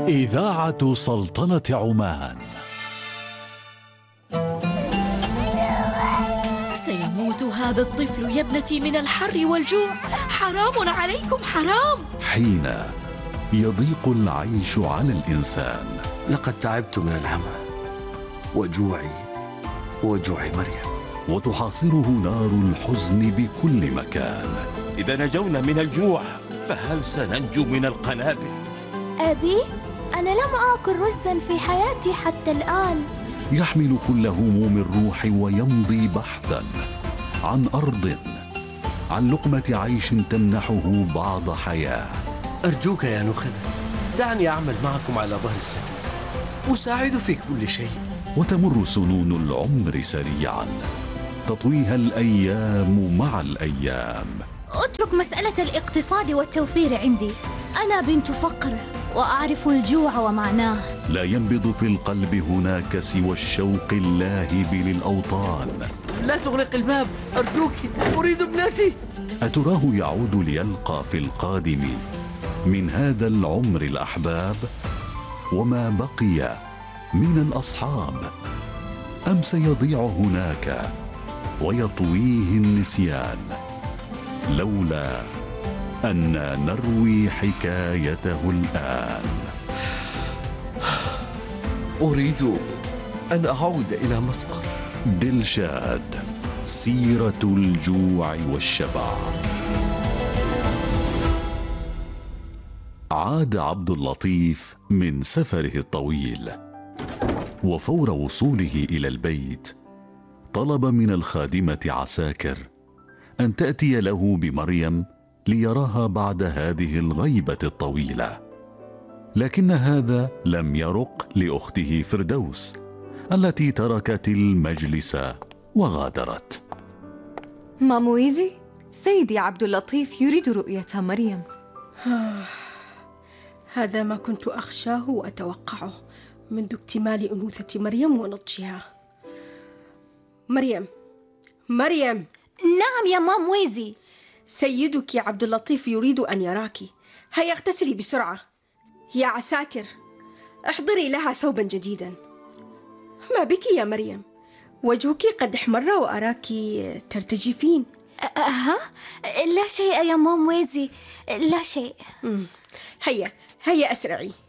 إذاعة سلطنة عمان. سيموت هذا الطفل يا ابنتي من الحر والجوع، حرام عليكم حرام. حين يضيق العيش على الإنسان. لقد تعبت من العمى وجوعي وجوع مريم، وتحاصره نار الحزن بكل مكان. إذا نجونا من الجوع فهل سننجو من القنابل؟ أبي، أنا لم آكل رزا في حياتي حتى الآن. يحمل كل هموم الروح ويمضي بحثا عن أرض، عن لقمة عيش تمنحه بعض حياة. أرجوك يا نخلة، دعني أعمل معكم على ظهر السفينة، أساعد في كل شيء. وتمر سنون العمر سريعا، تطويها الأيام مع الأيام. اترك مسألة الاقتصاد والتوفير عندي، أنا بنت فقر وأعرف الجوع ومعناه. لا ينبض في القلب هناك سوى الشوق اللاهب للأوطان. لا تغلق الباب أرجوك، أريد ابنتي. أتراه يعود ليلقى في القادم من هذا العمر الأحباب وما بقي من الأصحاب، أم سيضيع هناك ويطويه النسيان لولا أننا نروي حكايته الآن؟ أريد أن أعود إلى مسقط. دلشاد، سيرة الجوع والشبع. عاد عبد اللطيف من سفره الطويل، وفور وصوله إلى البيت طلب من الخادمة عساكر أن تأتي له بمريم ليراها بعد هذه الغيبة الطويلة. لكن هذا لم يرق لأخته فردوس التي تركت المجلس وغادرت. مامويزي، سيدي عبد اللطيف يريد رؤية مريم. هذا ما كنت أخشاه وأتوقعه منذ اكتمال أنوثة مريم ونضجها. مريم، مريم. نعم يا مامويزي. سيدك يا عبد اللطيف يريد أن يراك، هيا اغتسلي بسرعة. يا عساكر، احضري لها ثوبا جديدا. ما بك يا مريم؟ وجهك قد احمر وأراك ترتجفين. لا شيء يا مامويزي، لا شيء. هيا أسرعي.